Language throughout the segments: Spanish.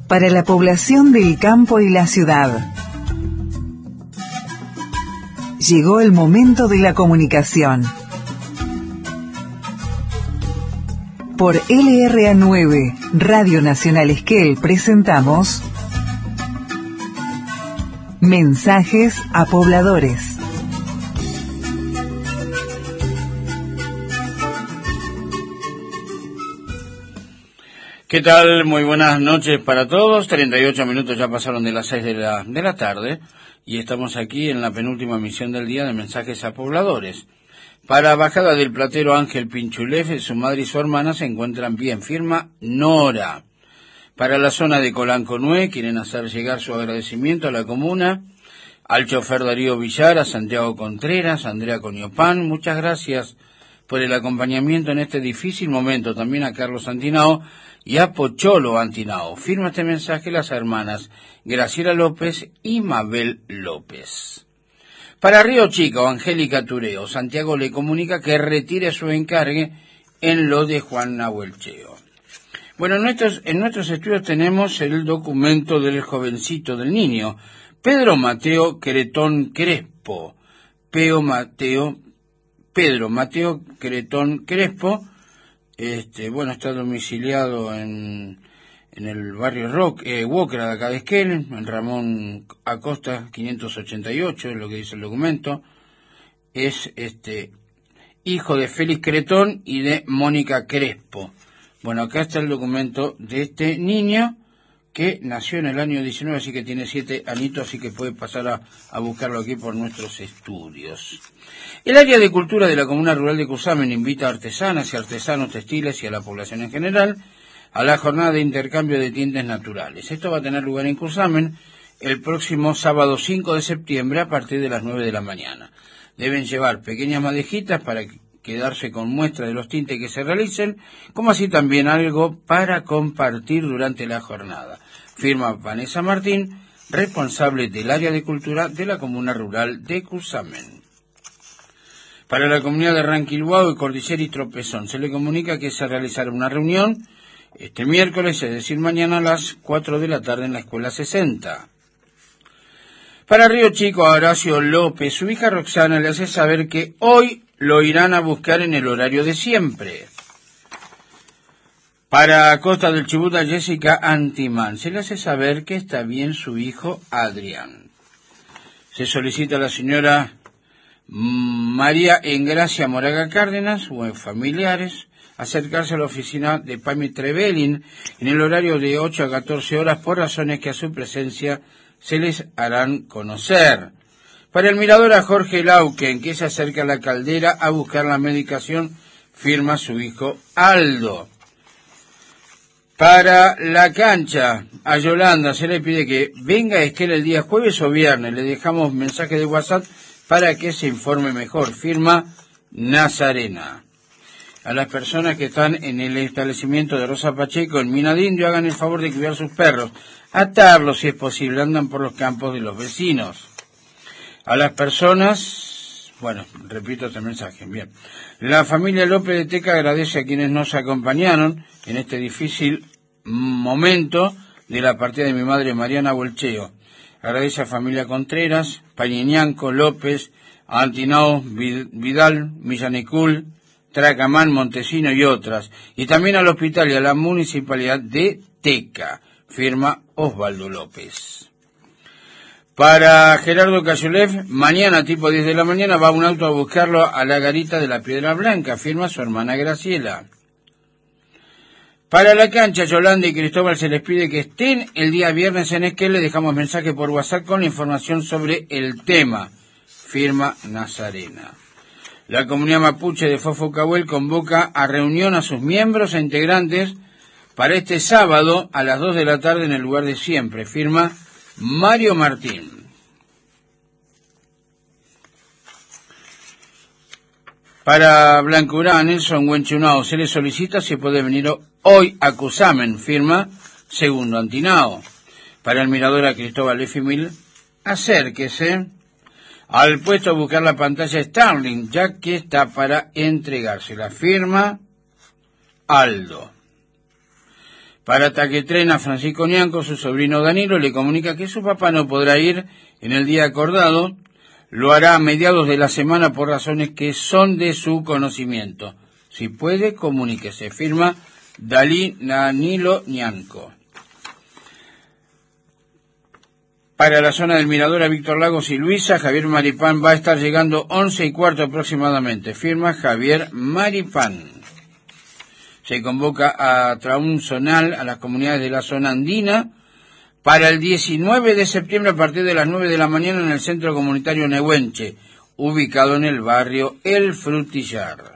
para la población del campo y la ciudad. Llegó el momento de la comunicación. Por LRA9, Radio Nacional Esquel, presentamos Mensajes a Pobladores. ¿Qué tal? Muy buenas noches para todos. 38 minutos ya pasaron de las 6 de la tarde y estamos aquí en la penúltima emisión del día de Mensajes a Pobladores. Para Bajada del Platero Ángel Pinchulef, su madre y su hermana se encuentran bien, firma Nora. Para la zona de Colanconué quieren hacer llegar su agradecimiento a la comuna, al chofer Darío Villar, a Santiago Contreras, a Andrea Coniopán, muchas gracias por el acompañamiento en este difícil momento, también a Carlos Antinao y a Pocholo Antinao. Firma este mensaje las hermanas Graciela López y Mabel López. Para Río Chico, Angélica Tureo, Santiago le comunica que retire su encargue en lo de Juan Nahuelcheo. Bueno, en nuestros estudios tenemos el documento del jovencito, del niño, Pedro Mateo Cretón Crespo. Pedro Mateo Cretón Crespo, está domiciliado en el barrio Huócara de acá de Esquel, en Ramón Acosta 588, es lo que dice el documento. Es hijo de Félix Cretón y de Mónica Crespo. Bueno, acá está el documento de este niño que nació en el año 19, así que tiene 7 añitos, así que puede pasar a buscarlo aquí por nuestros estudios. El área de cultura de la Comuna Rural de Cusamen invita a artesanas y artesanos textiles y a la población en general a la jornada de intercambio de tintes naturales. Esto va a tener lugar en Cusamen el próximo sábado 5 de septiembre a partir de las 9 de la mañana. Deben llevar pequeñas madejitas para quedarse con muestra de los tintes que se realicen, como así también algo para compartir durante la jornada. Firma Vanessa Martín, responsable del área de cultura de la Comuna Rural de Cusamen. Para la comunidad de Ranquilhuao y Cordillera y Tropezón se le comunica que se realizará una reunión este miércoles, es decir, mañana a las 4 de la tarde en la Escuela 60. Para Río Chico, a Horacio López, su hija Roxana le hace saber que hoy lo irán a buscar en el horario de siempre. Para Costa del Chubut, a Jessica Antimán se le hace saber que está bien su hijo Adrián. Se solicita a la señora María Engracia Moraga Cárdenas o familiares acercarse a la oficina de Pami Trevelin en el horario de 8 a 14 horas por razones que a su presencia se les harán conocer. Para el mirador a Jorge Lauquen, que se acerca a la caldera a buscar la medicación, firma su hijo Aldo. Para la cancha, a Yolanda se le pide que venga a Esquel el día jueves o viernes. Le dejamos mensaje de WhatsApp para que se informe mejor. Firma Nazarena. A las personas que están en el establecimiento de Rosa Pacheco en Mina de Indio, hagan el favor de cuidar sus perros. Atarlos si es posible, andan por los campos de los vecinos. A las personas, repito este mensaje, bien. La familia López de Teca agradece a quienes nos acompañaron en este difícil momento de la partida de mi madre Mariana Bolcheo. Agradece a familia Contreras, Pañiñanco, López, Antinao, Vidal, Millanicul, Tracamán, Montesino y otras. Y también al hospital y a la municipalidad de Teca, firma Osvaldo López. Para Gerardo Cayolev, mañana tipo 10 de la mañana va un auto a buscarlo a la garita de la Piedra Blanca, firma su hermana Graciela. Para la cancha, Yolanda y Cristóbal se les pide que estén el día viernes en Esquel. Le dejamos mensaje por WhatsApp con la información sobre el tema, firma Nazarena. La comunidad mapuche de Fofocahuel convoca a reunión a sus miembros e integrantes para este sábado a las 2 de la tarde en el lugar de siempre, firma Mario Martín. Para Blancurá, Nelson Huenchunao, se le solicita si puede venir hoy a Cusamen, firma Segundo Antinao. Para el mirador a Cristóbal Efimil, acérquese al puesto a buscar la pantalla Starlink, ya que está para entregarse. La firma Aldo. Para Taquetrena, Francisco Ñanco, su sobrino Danilo, le comunica que su papá no podrá ir en el día acordado, lo hará a mediados de la semana por razones que son de su conocimiento. Si puede, comuníquese. Firma Danilo Ñanco. Para la zona del Mirador a Víctor Lagos y Luisa, Javier Maripán va a estar llegando 11:15 aproximadamente. Firma Javier Maripán. Se convoca a Traún Zonal a las comunidades de la zona andina para el 19 de septiembre a partir de las 9 de la mañana en el Centro Comunitario Nehuenche, ubicado en el barrio El Frutillar.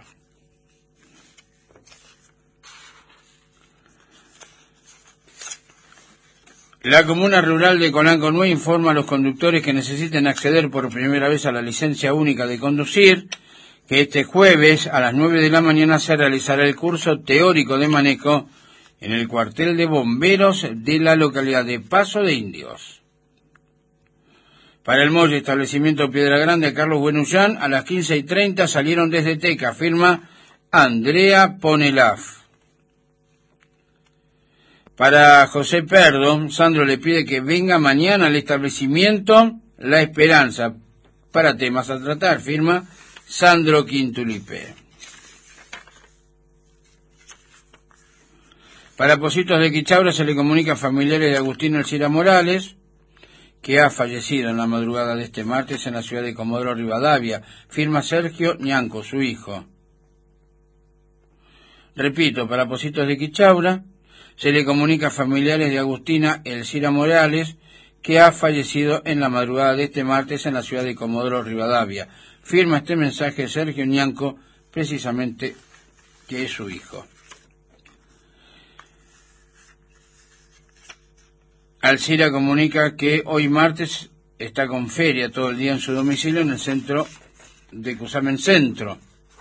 La Comuna Rural de Colanco-Nuey informa a los conductores que necesiten acceder por primera vez a la licencia única de conducir que este jueves a las 9 de la mañana se realizará el curso teórico de manejo en el cuartel de bomberos de la localidad de Paso de Indios. Para el Molle, establecimiento Piedra Grande, Carlos Buenullán, a las 15:30 salieron desde Teca, firma Andrea Ponelaf. Para José Perdo, Sandro le pide que venga mañana al establecimiento La Esperanza para temas a tratar, firma Sandro Quintulipe. Para Positos de Quichaura se le comunica a familiares de Agustín Alcira Morales, que ha fallecido en la madrugada de este martes en la ciudad de Comodoro Rivadavia, firma Sergio Ñanco, su hijo. Repito, para Positos de Quichaura se le comunica a familiares de Agustina Alcira Morales, que ha fallecido en la madrugada de este martes en la ciudad de Comodoro Rivadavia. Firma este mensaje Sergio Ñanco, precisamente que es su hijo. Alcira comunica que hoy martes está con feria todo el día en su domicilio en el centro de Cusamen Centro.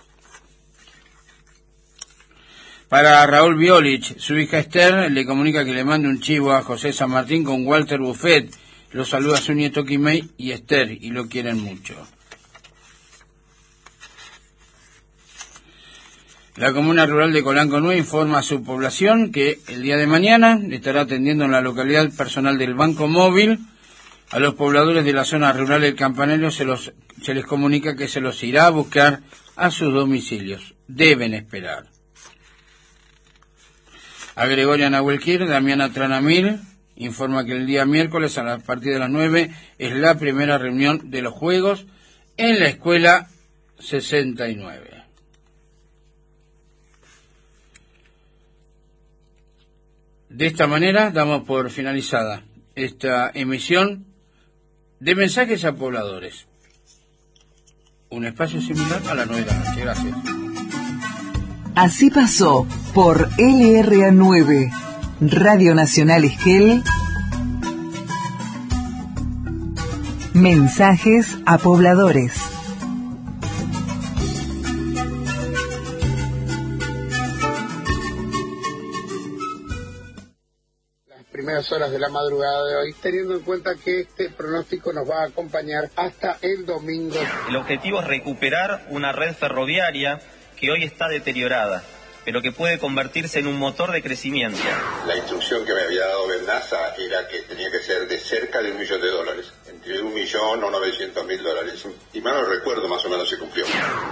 Para Raúl Violich, su hija Esther le comunica que le mande un chivo a José San Martín con Walter Buffet. Lo saluda su nieto Quimei y Esther y lo quieren mucho. La Comuna Rural de Colanco-Nuey informa a su población que el día de mañana estará atendiendo en la localidad personal del Banco Móvil. A los pobladores de la zona rural del Campanero se les comunica que se los irá a buscar a sus domicilios. Deben esperar. A Gregoria Nahuelquir, Damiana Tranamil informa que el día miércoles a partir de las 9 es la primera reunión de los juegos en la escuela 69. De esta manera damos por finalizada esta emisión de Mensajes a Pobladores. Un espacio similar a la 9 de la noche. Gracias. Así pasó por LRA9, Radio Nacional Esquel, Mensajes a Pobladores. Primeras horas de la madrugada de hoy, teniendo en cuenta que este pronóstico nos va a acompañar hasta el domingo. El objetivo es recuperar una red ferroviaria que hoy está deteriorada, pero que puede convertirse en un motor de crecimiento. La instrucción que me había dado Bennaza era que tenía que ser de cerca de $1 millón, entre $1 millón o $900.000. Y mal no recuerdo, más o menos se cumplió.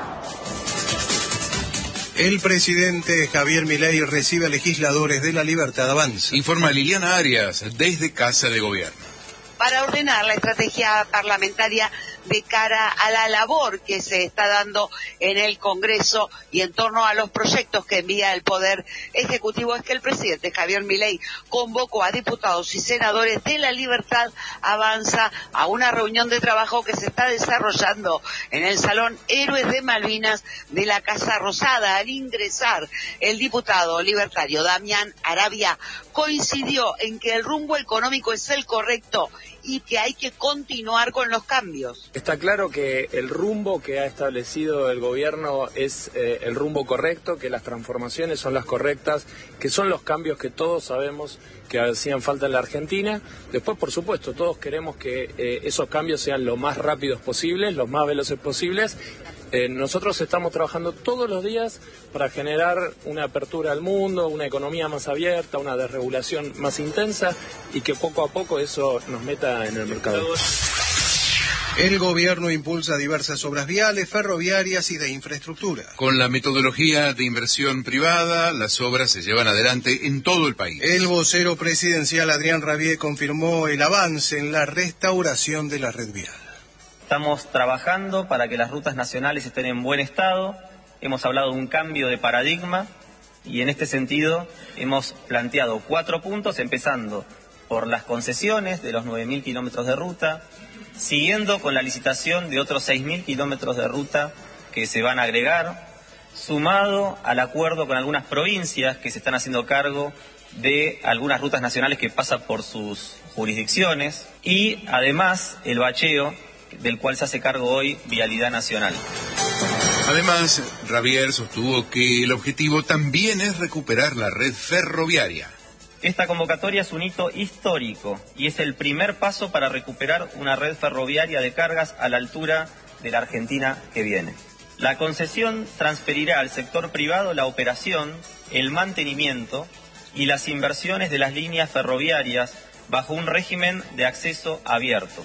El presidente Javier Milei recibe a legisladores de La Libertad Avanza. Informa Liliana Arias desde Casa de Gobierno. Para ordenar la estrategia parlamentaria de cara a la labor que se está dando en el Congreso y en torno a los proyectos que envía el Poder Ejecutivo, es que el presidente Javier Milei convocó a diputados y senadores de La Libertad Avanza a una reunión de trabajo que se está desarrollando en el Salón Héroes de Malvinas de la Casa Rosada. Al ingresar, el diputado libertario Damián Arabia coincidió en que el rumbo económico es el correcto y que hay que continuar con los cambios. Está claro que el rumbo que ha establecido el gobierno es el rumbo correcto, que las transformaciones son las correctas, que son los cambios que todos sabemos que hacían falta en la Argentina. Después, por supuesto, todos queremos que esos cambios sean lo más rápidos posibles, los más veloces posibles. Nosotros estamos trabajando todos los días para generar una apertura al mundo, una economía más abierta, una desregulación más intensa y que poco a poco eso nos meta en el mercado. El gobierno impulsa diversas obras viales, ferroviarias y de infraestructura. Con la metodología de inversión privada, las obras se llevan adelante en todo el país. El vocero presidencial Adrián Rabier confirmó el avance en la restauración de la red vial. Estamos trabajando para que las rutas nacionales estén en buen estado. Hemos hablado de un cambio de paradigma y en este sentido hemos planteado 4 puntos, empezando por las concesiones de los 9.000 kilómetros de ruta, siguiendo con la licitación de otros 6.000 kilómetros de ruta que se van a agregar, sumado al acuerdo con algunas provincias que se están haciendo cargo de algunas rutas nacionales que pasan por sus jurisdicciones, y además el bacheo del cual se hace cargo hoy Vialidad Nacional. Además, Rabier sostuvo que el objetivo también es recuperar la red ferroviaria. Esta convocatoria es un hito histórico y es el primer paso para recuperar una red ferroviaria de cargas a la altura de la Argentina que viene. La concesión transferirá al sector privado la operación, el mantenimiento y las inversiones de las líneas ferroviarias bajo un régimen de acceso abierto.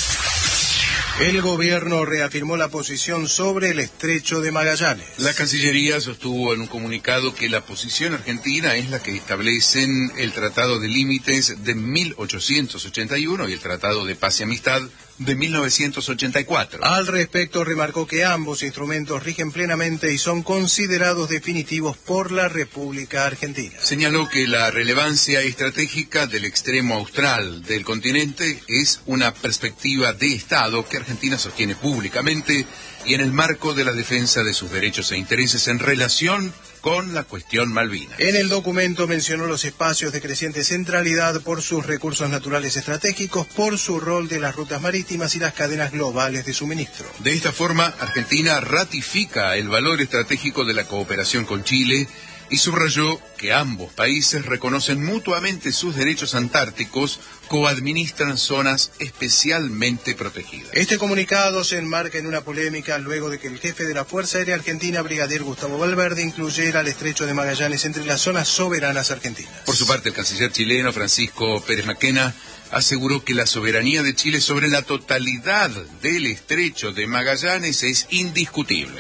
El gobierno reafirmó la posición sobre el estrecho de Magallanes. La Cancillería sostuvo en un comunicado que la posición argentina es la que establecen el Tratado de Límites de 1881 y el Tratado de Paz y Amistad de 1984. Al respecto, remarcó que ambos instrumentos rigen plenamente y son considerados definitivos por la República Argentina. Señaló que la relevancia estratégica del extremo austral del continente es una perspectiva de Estado que Argentina sostiene públicamente y en el marco de la defensa de sus derechos e intereses en relación con la cuestión Malvinas. En el documento mencionó los espacios de creciente centralidad por sus recursos naturales estratégicos, por su rol de las rutas marítimas y las cadenas globales de suministro. De esta forma, Argentina ratifica el valor estratégico de la cooperación con Chile y subrayó que ambos países reconocen mutuamente sus derechos antárticos, coadministran zonas especialmente protegidas. Este comunicado se enmarca en una polémica luego de que el jefe de la Fuerza Aérea Argentina, brigadier Gustavo Valverde, incluyera el estrecho de Magallanes entre las zonas soberanas argentinas. Por su parte, el canciller chileno Francisco Pérez Maquena aseguró que la soberanía de Chile sobre la totalidad del estrecho de Magallanes es indiscutible.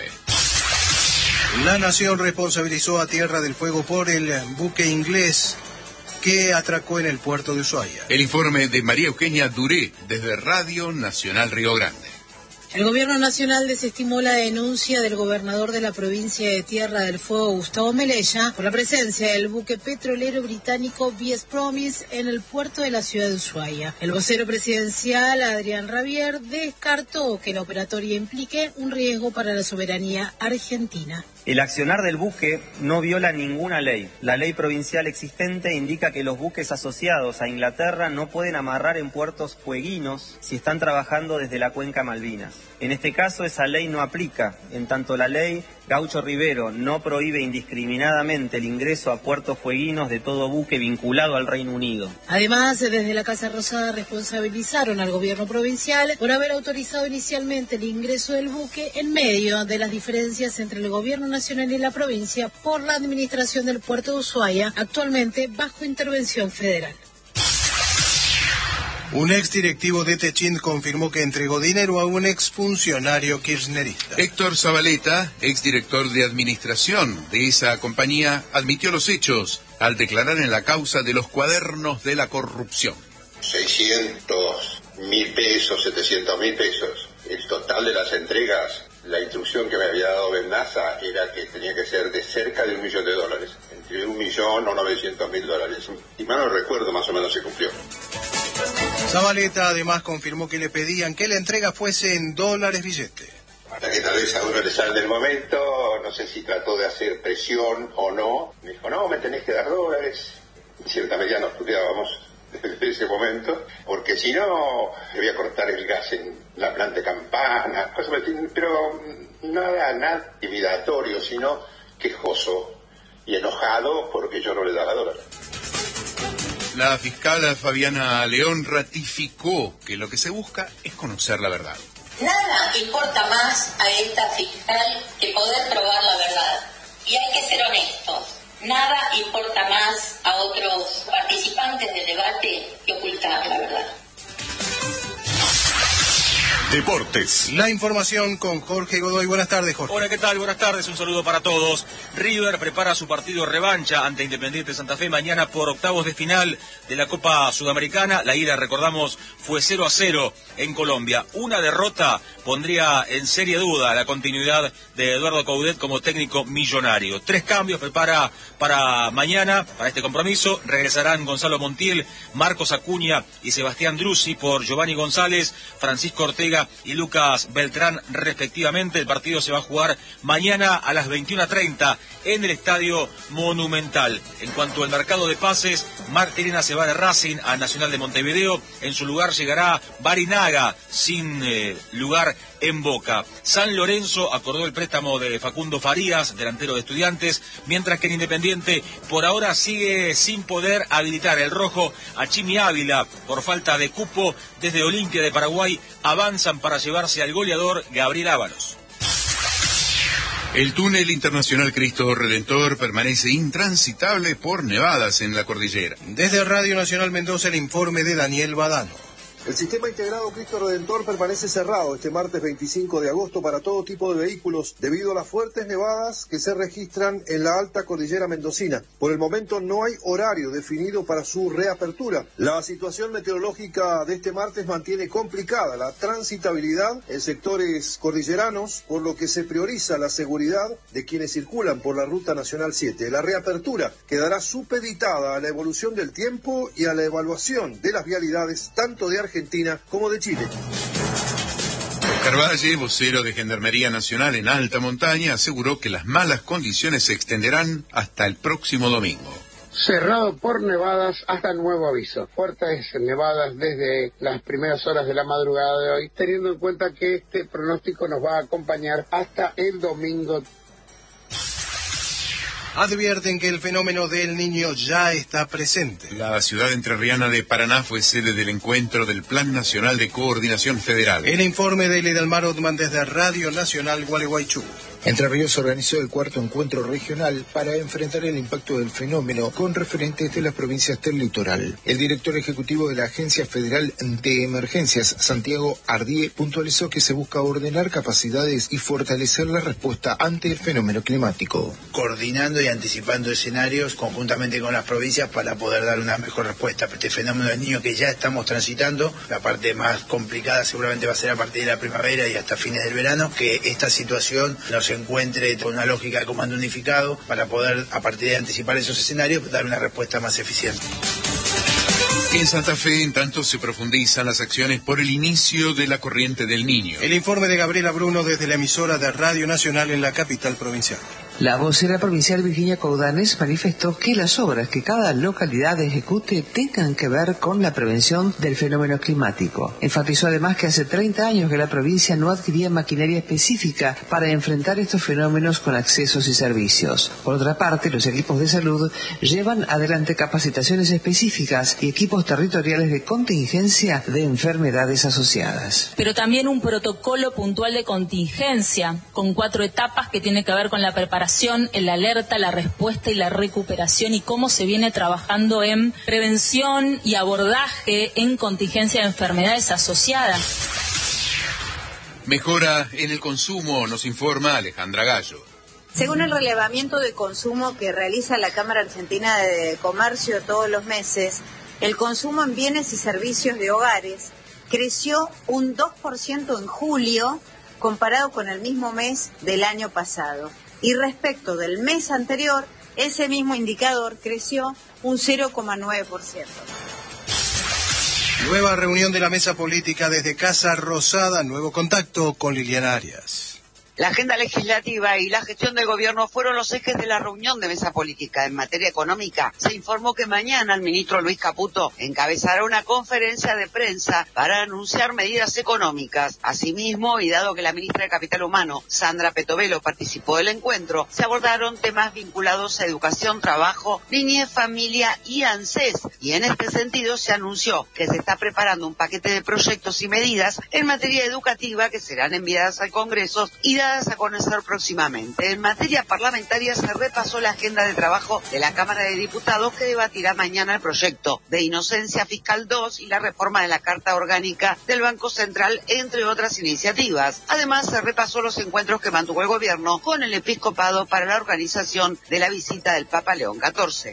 La Nación responsabilizó a Tierra del Fuego por el buque inglés que atracó en el puerto de Ushuaia. El informe de María Eugenia Duré, desde Radio Nacional Río Grande. El gobierno nacional desestimó la denuncia del gobernador de la provincia de Tierra del Fuego, Gustavo Melella, por la presencia del buque petrolero británico VS Promise en el puerto de la ciudad de Ushuaia. El vocero presidencial, Adrián Rabier, descartó que la operatoria implique un riesgo para la soberanía argentina. El accionar del buque no viola ninguna ley. La ley provincial existente indica que los buques asociados a Inglaterra no pueden amarrar en puertos fueguinos si están trabajando desde la cuenca Malvinas. En este caso, esa ley no aplica, en tanto la ley Gaucho Rivero no prohíbe indiscriminadamente el ingreso a puertos fueguinos de todo buque vinculado al Reino Unido. Además, desde la Casa Rosada responsabilizaron al gobierno provincial por haber autorizado inicialmente el ingreso del buque en medio de las diferencias entre el gobierno nacional y la provincia por la administración del puerto de Ushuaia, actualmente bajo intervención federal. Un exdirectivo de Techint confirmó que entregó dinero a un exfuncionario kirchnerista. Héctor Zabaleta, exdirector de administración de esa compañía, admitió los hechos al declarar en la causa de los cuadernos de la corrupción. 600.000 pesos, 700.000 pesos. El total de las entregas, la instrucción que me había dado Bennaza era que tenía que ser de cerca de $1 millón, entre $1 millón o $900.000. Y mal no recuerdo, más o menos se cumplió. Zabaleta además confirmó que le pedían que la entrega fuese en dólares billete. Hasta que tal vez a uno le sale del momento, no sé si trató de hacer presión o no. Me dijo, no, me tenés que dar dólares. En cierta medida nos puteábamos desde ese momento, porque si no, voy a cortar el gas en la planta de Campana, cosas así, pero nada intimidatorio, sino quejoso y enojado porque yo no le daba dólar. La fiscal Fabiana León ratificó que lo que se busca es conocer la verdad. Nada importa más a esta fiscal que poder probar la verdad. Y hay que ser honestos. Nada importa más a otros participantes del debate que ocultar la verdad. Deportes. La información con Jorge Godoy. Buenas tardes, Jorge. Hola, ¿qué tal? Buenas tardes, un saludo para todos. River prepara su partido revancha ante Independiente Santa Fe mañana por octavos de final de la Copa Sudamericana. La ida, recordamos, fue 0-0 en Colombia. Una derrota pondría en seria duda la continuidad de Eduardo Coudet como técnico millonario. 3 cambios prepara para mañana, para este compromiso. Regresarán Gonzalo Montiel, Marcos Acuña y Sebastián Druzzi por Giovanni González, Francisco Ortega y Lucas Beltrán respectivamente. El partido se va a jugar mañana a las 21:30 en el Estadio Monumental. En cuanto al mercado de pases, Martirena se va de Racing a Nacional de Montevideo. En su lugar llegará Barinaga, sin lugar en Boca. San Lorenzo acordó el préstamo de Facundo Farías, delantero de Estudiantes, mientras que en Independiente por ahora sigue sin poder habilitar el rojo a Chimi Ávila por falta de cupo. Desde Olimpia de Paraguay avanzan para llevarse al goleador Gabriel Ábalos. El túnel internacional Cristo Redentor permanece intransitable por nevadas en la cordillera. Desde Radio Nacional Mendoza, el informe de Daniel Badano. El sistema integrado Cristo Redentor permanece cerrado este martes 25 de agosto para todo tipo de vehículos debido a las fuertes nevadas que se registran en la alta cordillera mendocina. Por el momento no hay horario definido para su reapertura. La situación meteorológica de este martes mantiene complicada la transitabilidad en sectores cordilleranos, por lo que se prioriza la seguridad de quienes circulan por la Ruta Nacional 7. La reapertura quedará supeditada a la evolución del tiempo y a la evaluación de las vialidades tanto de Argentina como de Chile. Oscar Valle, vocero de Gendarmería Nacional en alta montaña, aseguró que las malas condiciones se extenderán hasta el próximo domingo. Cerrado por nevadas hasta nuevo aviso. Fuertes nevadas desde las primeras horas de la madrugada de hoy, teniendo en cuenta que este pronóstico nos va a acompañar hasta el domingo. Advierten que el fenómeno del Niño ya está presente. La ciudad entrerriana de Paraná fue sede del encuentro del Plan Nacional de Coordinación Federal. El informe de Lidalmar Otman desde Radio Nacional Gualeguaychú. Entre Ríos organizó el 4º encuentro regional para enfrentar el impacto del fenómeno con referentes de las provincias del litoral. El director ejecutivo de la Agencia Federal de Emergencias, Santiago Ardie, puntualizó que se busca ordenar capacidades y fortalecer la respuesta ante el fenómeno climático. Coordinando y anticipando escenarios conjuntamente con las provincias para poder dar una mejor respuesta a este fenómeno del Niño que ya estamos transitando. La parte más complicada seguramente va a ser a partir de la primavera y hasta fines del verano, que esta situación nos encuentre con una lógica de comando unificado para poder, a partir de anticipar esos escenarios, dar una respuesta más eficiente. En Santa Fe, en tanto, se profundizan las acciones por el inicio de la corriente del Niño. El informe de Gabriela Bruno desde la emisora de Radio Nacional en la capital provincial. La vocera provincial Virginia Coudanes manifestó que las obras que cada localidad ejecute tengan que ver con la prevención del fenómeno climático. Enfatizó además que hace 30 años que la provincia no adquiría maquinaria específica para enfrentar estos fenómenos con accesos y servicios. Por otra parte, los equipos de salud llevan adelante capacitaciones específicas y equipos territoriales de contingencia de enfermedades asociadas. Pero también un protocolo puntual de contingencia con 4 etapas que tiene que ver con la preparación, el alerta, la respuesta y la recuperación, y cómo se viene trabajando en prevención y abordaje en contingencia de enfermedades asociadas. Mejora en el consumo, nos informa Alejandra Gallo. Según el relevamiento de consumo que realiza la Cámara Argentina de Comercio todos los meses, el consumo en bienes y servicios de hogares creció un 2% en julio comparado con el mismo mes del año pasado. Y respecto del mes anterior, ese mismo indicador creció un 0,9%. Nueva reunión de la mesa política desde Casa Rosada, nuevo contacto con Liliana Arias. La agenda legislativa y la gestión del gobierno fueron los ejes de la reunión de mesa política. En materia económica, se informó que mañana el ministro Luis Caputo encabezará una conferencia de prensa para anunciar medidas económicas. Asimismo, y dado que la ministra de Capital Humano, Sandra Petovelo, participó del encuentro, se abordaron temas vinculados a educación, trabajo, niñez, familia y ANSES. Y en este sentido se anunció que se está preparando un paquete de proyectos y medidas en materia educativa que serán enviadas al Congreso y dadas a conocer próximamente. En materia parlamentaria se repasó la agenda de trabajo de la Cámara de Diputados, que debatirá mañana el proyecto de Inocencia Fiscal 2 y la reforma de la Carta Orgánica del Banco Central, entre otras iniciativas. Además, se repasó los encuentros que mantuvo el gobierno con el episcopado para la organización de la visita del Papa León XIV.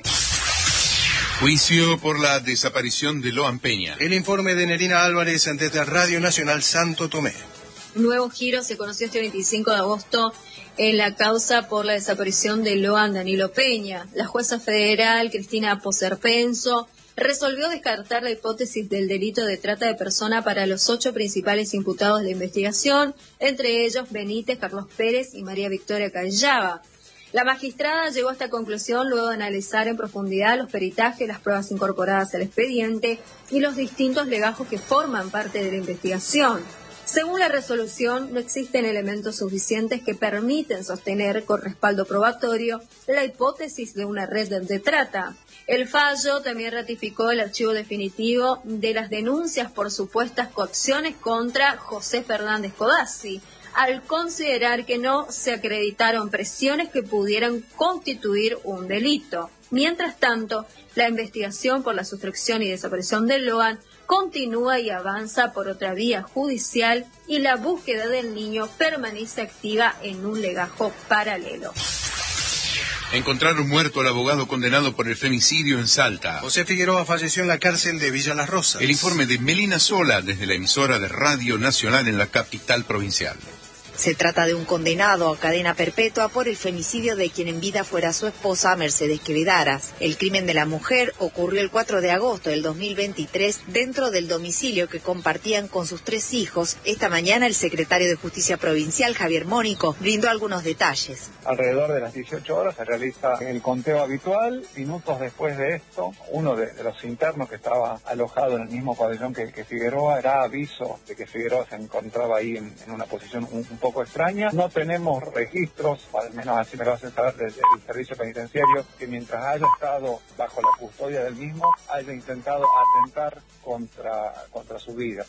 Juicio por la desaparición de Loan Peña. El informe de Nerina Álvarez desde Radio Nacional Santo Tomé. Nuevo giro se conoció este 25 de agosto en la causa por la desaparición de Loan Danilo Peña. La jueza federal Cristina Poserpenso resolvió descartar la hipótesis del delito de trata de persona para los 8 principales imputados de la investigación, entre ellos Benítez, Carlos Pérez y María Victoria Callaba. La magistrada llegó a esta conclusión luego de analizar en profundidad los peritajes, las pruebas incorporadas al expediente y los distintos legajos que forman parte de la investigación. Según la resolución, no existen elementos suficientes que permiten sostener con respaldo probatorio la hipótesis de una red de trata. El fallo también ratificó el archivo definitivo de las denuncias por supuestas coacciones contra José Fernández Codazzi, al considerar que no se acreditaron presiones que pudieran constituir un delito. Mientras tanto, la investigación por la sustracción y desaparición de Loan continúa y avanza por otra vía judicial, y la búsqueda del niño permanece activa en un legajo paralelo. Encontraron muerto al abogado condenado por el femicidio en Salta. José Figueroa falleció en la cárcel de Villa Las Rosas. El informe de Melina Sola desde la emisora de Radio Nacional en la capital provincial. Se trata de un condenado a cadena perpetua por el femicidio de quien en vida fuera su esposa, Mercedes Quevedaras. El crimen de la mujer ocurrió el 4 de agosto del 2023 dentro del domicilio que compartían con sus 3 hijos. Esta mañana el secretario de Justicia Provincial, Javier Mónico, brindó algunos detalles. Alrededor de las 18 horas se realiza el conteo habitual. Minutos después de esto, uno de los internos que estaba alojado en el mismo pabellón que Figueroa da aviso de que Figueroa se encontraba ahí en una posición un poco extraña. No tenemos registros, al menos así me lo hacen saber del servicio penitenciario, que mientras haya estado bajo la custodia del mismo, haya intentado atentar contra su vida.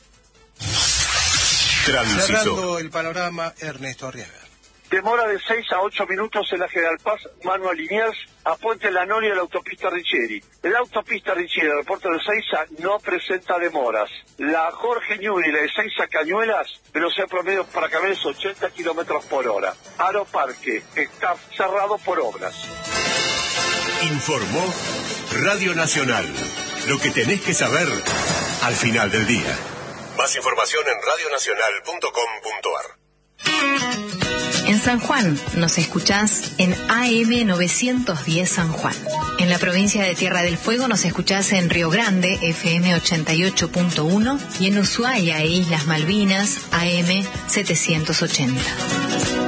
Cerrando el panorama, Ernesto Arriaga. Demora de 6 a 8 minutos en la General Paz, Manuel Liniers, a Puente La Noria de la autopista Richieri. La autopista Richieri, el aeropuerto de Ezeiza, no presenta demoras. La Jorge Newbery de Ezeiza a Cañuelas, velocidad promedio para camiones 80 kilómetros por hora. Aeroparque está cerrado por obras. Informó Radio Nacional. Lo que tenés que saber al final del día. Más información en radionacional.com.ar. En San Juan nos escuchás en AM 910 San Juan. En la provincia de Tierra del Fuego nos escuchás en Río Grande, FM 88.1, y en Ushuaia e Islas Malvinas, AM 780.